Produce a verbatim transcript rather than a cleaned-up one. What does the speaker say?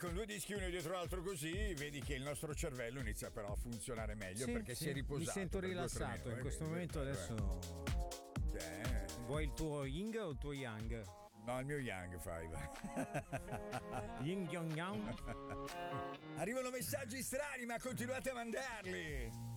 con due dischi uno dietro l'altro così, vedi che il nostro cervello inizia però a funzionare meglio, sì, perché sì, si è riposato. Mi sento rilassato in questo momento adesso. Eh. Vuoi il tuo Ying o il tuo Yang? No, il mio Yang Five. Ying Yang Yang. Arrivano messaggi strani, ma continuate a mandarli.